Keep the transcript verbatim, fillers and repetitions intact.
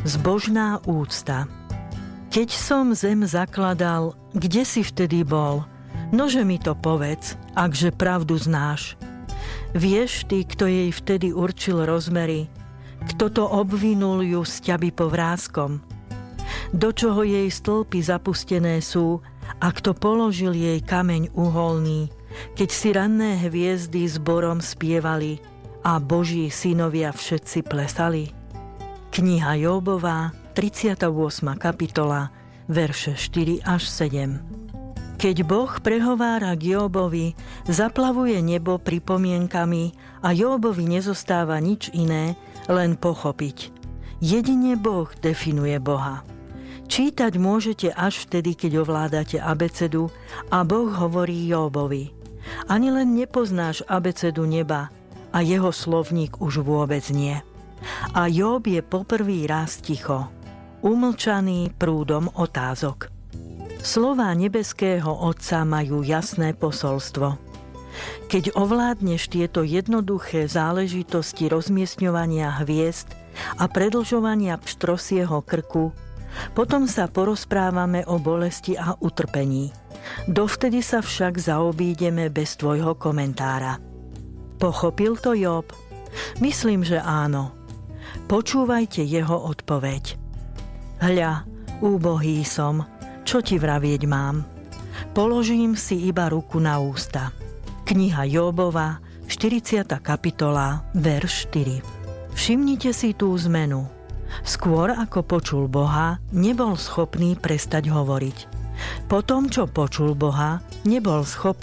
Zbožná úcta. Keď som zem zakladal, kde si vtedy bol? Nože mi to povedz, akže pravdu znáš. Vieš ty, kto jej vtedy určil rozmery? Kto to obvinul ju z ťaby povráskom? Do čoho jej stĺpy zapustené sú a kto položil jej kameň uholný, keď si ranné hviezdy zborom spievali a Boží synovia všetci plesali? Kniha Jóbova, tridsiata ôsma kapitola, verše štyri až sedem. Keď Boh prehovára k Jóbovi, zaplavuje nebo pripomienkami a Jóbovi nezostáva nič iné, len pochopiť. Jedine Boh definuje Boha. Čítať môžete až vtedy, keď ovládate abecedu a Boh hovorí Jóbovi. Ani len nepoznáš abecedu neba a jeho slovník už vôbec nie. A Jób je poprvý raz ticho, umlčaný prúdom otázok. Slová nebeského Otca majú jasné posolstvo. Keď ovládneš tieto jednoduché záležitosti rozmiestňovania hviezd a predĺžovania pštrosieho krku, potom sa porozprávame o bolesti a utrpení. Dovtedy sa však zaobídeme bez tvojho komentára. Pochopil to Jób? Myslím, že áno. Počúvajte jeho odpoveď. Hľa, úbohý som, čo ti vravieť mám? Položím si iba ruku na ústa. Kniha Jóbova, štyridsiata kapitola, verš štyri. Všimnite si tú zmenu. Skôr ako počul Boha, nebol schopný prestať hovoriť. Po tom, čo počul Boha, nebol schopný